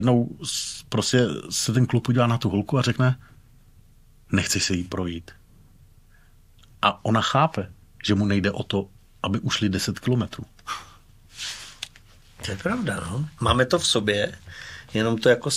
No, prostě se ten kluk podívá na tu holku a řekne, nechci se jí projít. A ona chápe, že mu nejde o to, aby ušli 10 kilometrů. To je pravda, no. Máme to v sobě, jenom to jako